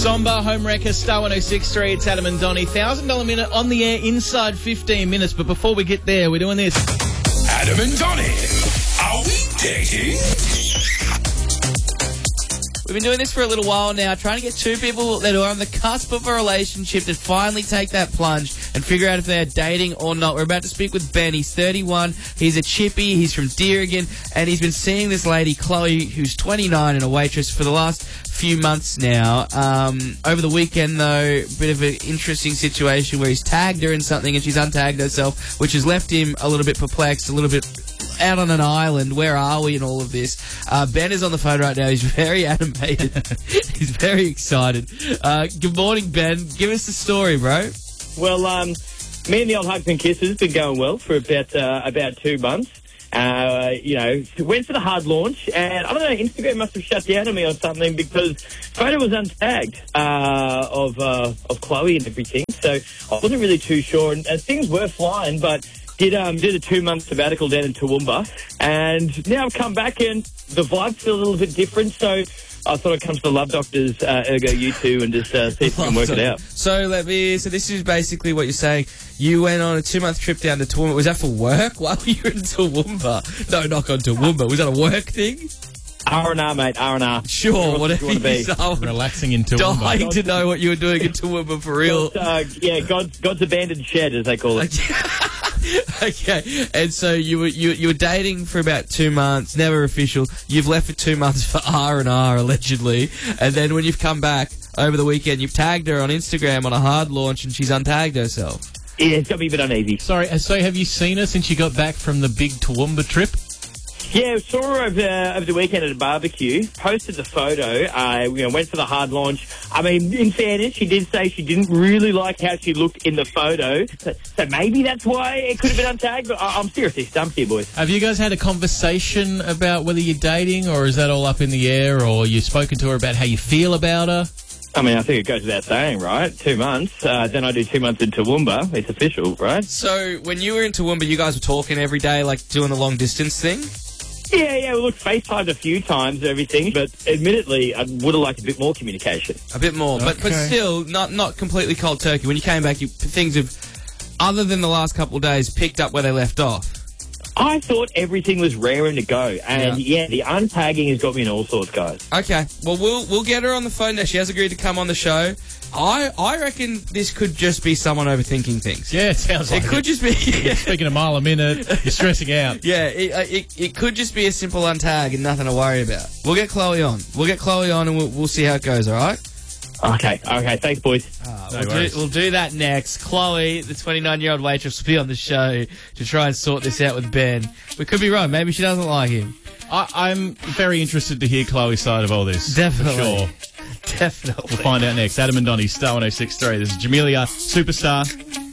Somber, Homewrecker, Star 106.3, it's Adam and Donnie. $1,000 minute on the air inside 15 minutes. But before we get there, we're doing this. Adam and Donnie, are we dating? We've been doing this for a little while now, trying to get two people that are on the cusp of a relationship to finally take that plunge and figure out if they're dating or not. We're about to speak with Ben. He's 31. He's a chippy. He's from Deerigan. And he's been seeing this lady, Chloe, who's 29 and a waitress for the last few months now. Over the weekend, though, a bit of an interesting situation where he's tagged her in something and she's untagged herself, which has left him a little bit perplexed, a little bit out on an island. Where are we in all of this? Ben is on the phone right now. He's very animated. He's very excited. Good morning, Ben. Give us the story, bro. Well, me and the old hugs and kisses been going well for about 2 months. Went for the hard launch, and I don't know, Instagram must have shut down on me or something because photo was untagged of Chloe and everything. So I wasn't really too sure, and things were flying, but did a 2-month sabbatical down in Toowoomba, and now I've come back and the vibe's still a little bit different. So I thought I'd come to the Love Doctors, ergo you two, and just see if we can work it out. So this is basically what you're saying. You went on a 2-month trip down to Toowoomba. Was that for work? Why were you in Toowoomba? No, knock on Toowoomba. Was that a work thing? R&R, mate, R&R. Sure, whatever you be. Relaxing in Toowoomba. Dying to know what you were doing in Toowoomba for real. God's abandoned shed, as they call it. Okay, and so you were dating for about 2 months, never official. You've left for 2 months for R&R, allegedly. And then when you've come back over the weekend, you've tagged her on Instagram on a hard launch and she's untagged herself. Yeah, it's got me a bit uneasy. Sorry, so have you seen her since you got back from the big Toowoomba trip? Yeah, saw her over the weekend at a barbecue, posted the photo, went for the hard launch. I mean, in fairness, she did say she didn't really like how she looked in the photo, so maybe that's why it could have been untagged, but I'm seriously stumped here, boys. Have you guys had a conversation about whether you're dating, or is that all up in the air, or you've spoken to her about how you feel about her? I mean, I think it goes without saying, right? 2 months, then I do 2 months in Toowoomba. It's official, right? So when you were in Toowoomba, you guys were talking every day, like doing the long distance thing? Yeah, we looked FaceTimed a few times and everything, but admittedly, I would have liked a bit more communication. A bit more, okay. but still, not completely cold turkey. When you came back, things have, other than the last couple of days, picked up where they left off. I thought everything was raring to go, and the untagging has got me in all sorts, guys. Okay, well, we'll get her on the phone now. She has agreed to come on the show. I reckon this could just be someone overthinking things. Yeah, it sounds like it. Could just be... You're speaking a mile a minute, you're stressing out. Yeah, it could just be a simple untag and nothing to worry about. We'll get Chloe on. And we'll see how it goes, all right? Okay, thanks, boys. We'll do that next. Chloe, the 29-year-old waitress, will be on the show to try and sort this out with Ben. We could be wrong. Maybe she doesn't like him. I'm very interested to hear Chloe's side of all this. Definitely. For sure. Definitely. We'll find out next. Adam and Donnie, Star 106.3. This is Jamelia, Superstar.